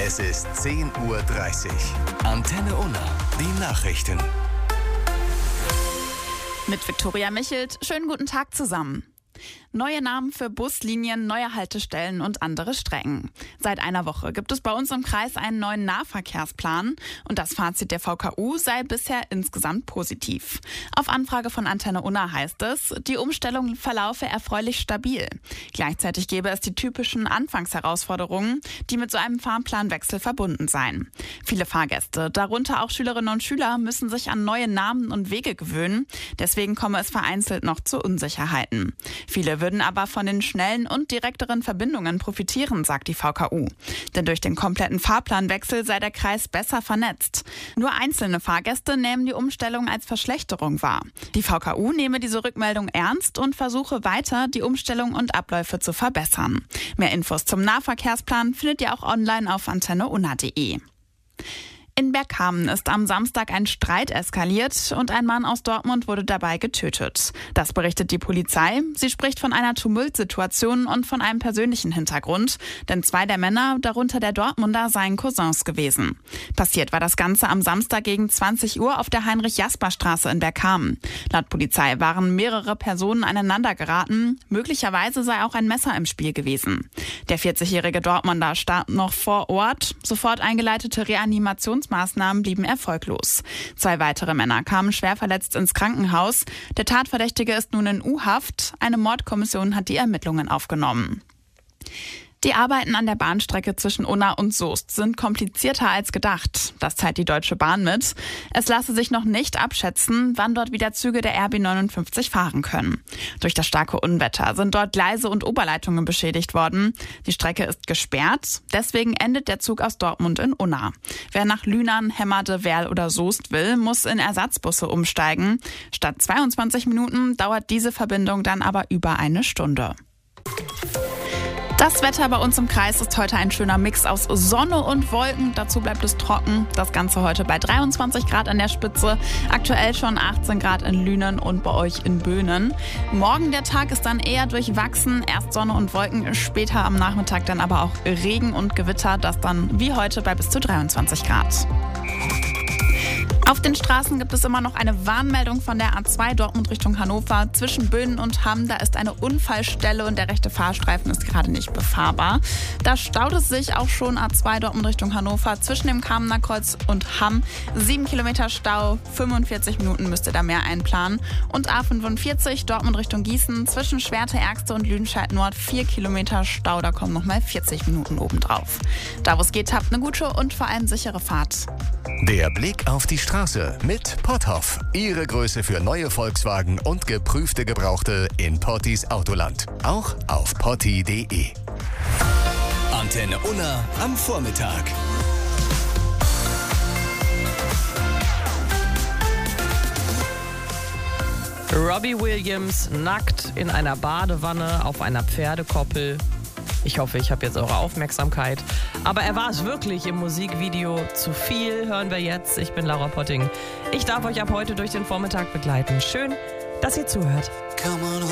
Es ist 10:30 Uhr. Antenne Unna, die Nachrichten. Mit Viktoria Michelt, schönen guten Tag zusammen. Neue Namen für Buslinien, neue Haltestellen und andere Strecken. Seit einer Woche gibt es bei uns im Kreis einen neuen Nahverkehrsplan und das Fazit der VKU sei bisher insgesamt positiv. Auf Anfrage von Antenne Unna heißt es, die Umstellung verlaufe erfreulich stabil. Gleichzeitig gäbe es die typischen Anfangsherausforderungen, die mit so einem Fahrplanwechsel verbunden seien. Viele Fahrgäste, darunter auch Schülerinnen und Schüler, müssen sich an neue Namen und Wege gewöhnen. Deswegen komme es vereinzelt noch zu Unsicherheiten. Viele würden aber von den schnellen und direkteren Verbindungen profitieren, sagt die VKU. Denn durch den kompletten Fahrplanwechsel sei der Kreis besser vernetzt. Nur einzelne Fahrgäste nehmen die Umstellung als Verschlechterung wahr. Die VKU nehme diese Rückmeldung ernst und versuche weiter, die Umstellung und Abläufe zu verbessern. Mehr Infos zum Nahverkehrsplan findet ihr auch online auf antenneunna.de. In Bergkamen ist am Samstag ein Streit eskaliert und ein Mann aus Dortmund wurde dabei getötet. Das berichtet die Polizei. Sie spricht von einer Tumultsituation und von einem persönlichen Hintergrund, denn 2 der Männer, darunter der Dortmunder, seien Cousins gewesen. Passiert war das Ganze am Samstag gegen 20 Uhr auf der Heinrich-Jasper-Straße in Bergkamen. Laut Polizei waren mehrere Personen aneinander geraten. Möglicherweise sei auch ein Messer im Spiel gewesen. Der 40-jährige Dortmunder starb noch vor Ort. Sofort eingeleitete Reanimationsmaßnahmen blieben erfolglos. 2 weitere Männer kamen schwer verletzt ins Krankenhaus. Der Tatverdächtige ist nun in U-Haft. Eine Mordkommission hat die Ermittlungen aufgenommen. Die Arbeiten an der Bahnstrecke zwischen Unna und Soest sind komplizierter als gedacht. Das teilt die Deutsche Bahn mit. Es lasse sich noch nicht abschätzen, wann dort wieder Züge der RB 59 fahren können. Durch das starke Unwetter sind dort Gleise und Oberleitungen beschädigt worden. Die Strecke ist gesperrt. Deswegen endet der Zug aus Dortmund in Unna. Wer nach Lünen, Hemmerde, Werl oder Soest will, muss in Ersatzbusse umsteigen. Statt 22 Minuten dauert diese Verbindung dann aber über eine Stunde. Das Wetter bei uns im Kreis ist heute ein schöner Mix aus Sonne und Wolken. Dazu bleibt es trocken. Das Ganze heute bei 23 Grad an der Spitze. Aktuell schon 18 Grad in Lünen und bei euch in Böhnen. Morgen der Tag ist dann eher durchwachsen. Erst Sonne und Wolken, später am Nachmittag dann aber auch Regen und Gewitter. Das dann wie heute bei bis zu 23 Grad. Auf den Straßen gibt es immer noch eine Warnmeldung von der A2 Dortmund Richtung Hannover. Zwischen Böhnen und Hamm, da ist eine Unfallstelle und der rechte Fahrstreifen ist gerade nicht befahrbar. Da staut es sich auch schon A2 Dortmund Richtung Hannover zwischen dem Kamener Kreuz und Hamm. 7 Kilometer Stau, 45 Minuten müsst ihr da mehr einplanen. Und A45 Dortmund Richtung Gießen zwischen Schwerte, Ergste und Lüdenscheid Nord 4 Kilometer Stau, da kommen nochmal 40 Minuten obendrauf. Da wo es geht, habt eine gute und vor allem sichere Fahrt. Der Blick auf die Straße mit Potthoff. Ihre Größe für neue Volkswagen und geprüfte Gebrauchte in Pottis Autoland. Auch auf potti.de. Antenne Unna am Vormittag. Robbie Williams nackt in einer Badewanne auf einer Pferdekoppel. Ich hoffe, ich habe jetzt eure Aufmerksamkeit. Aber er war es wirklich im Musikvideo. Zu viel hören wir jetzt. Ich bin Laura Potting. Ich darf euch ab heute durch den Vormittag begleiten. Schön, dass ihr zuhört.